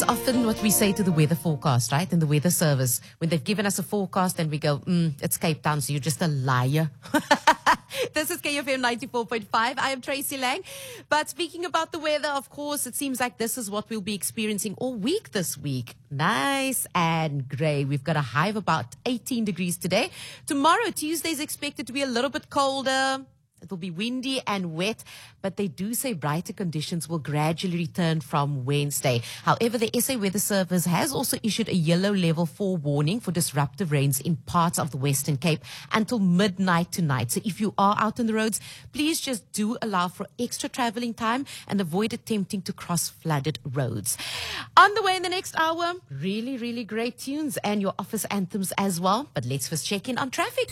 often what we say to the weather forecast, right? In the weather service, when they've given us a forecast and we go, it's Cape Town, so you're just a liar. This is KFM 94.5. I am Tracy Lang. But speaking about the weather, of course, it seems like this is what we'll be experiencing all week this week. Nice and grey. We've got a high of about 18 degrees today. Tomorrow, Tuesday, is expected to be a little bit colder. It will be windy and wet, but they do say brighter conditions will gradually return from Wednesday. However, the SA Weather Service has also issued a yellow level 4 warning for disruptive rains in parts of the Western Cape until midnight tonight. So if you are out on the roads, please just do allow for extra traveling time and avoid attempting to cross flooded roads. On the way in the next hour, really great tunes and your office anthems as well. But let's first check in on traffic.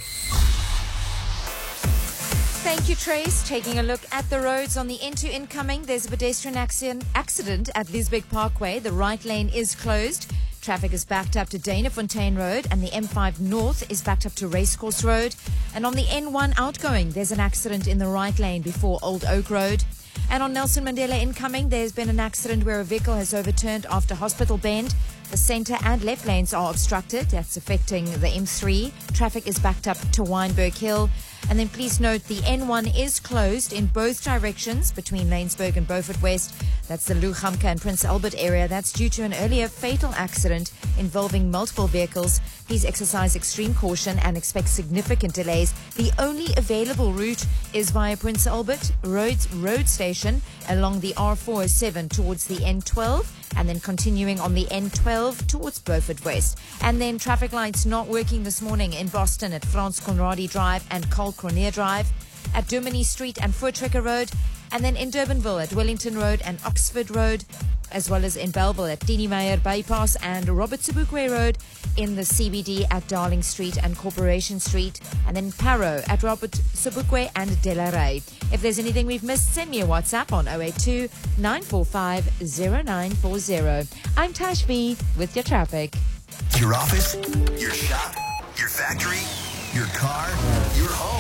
Thank you, Trace. Taking a look at the roads on the N2 incoming, there's a pedestrian accident at Liesbeek Parkway. The right lane is closed. Traffic is backed up to Danafontein Road, and the M5 North is backed up to Racecourse Road. And on the N1 outgoing, there's an accident in the right lane before Old Oak Road. And on Nelson Mandela incoming, there's been an accident where a vehicle has overturned after Hospital Bend. The centre and left lanes are obstructed. That's affecting the M3. Traffic is backed up to Wynberg Hill. And then please note the N1 is closed in both directions between Laingsburg and Beaufort West. That's the Lughamka and Prince Albert area. That's due to an earlier fatal accident involving multiple vehicles. Please exercise extreme caution and expect significant delays. The only available route is via Prince Albert Road Station along the R407 towards the N12 and then continuing on the N12 towards Beaufort West. And then traffic lights not working this morning in Boston at Frans Conradie Drive and Carl Cronje Drive, at Dumini Street and Voortrekker Road, and then in Durbanville at Wellington Road and Oxford Road, as well as in Bellville at Dini Meyer Bypass and Robert Sobukwe Road, in the CBD at Darling Street and Corporation Street, and then Parow at Robert Sobukwe and Delaray. If there's anything we've missed, send me a WhatsApp on 082 945 0940. I'm Tash B with your traffic. Your office, your shop, your factory, your car, your home.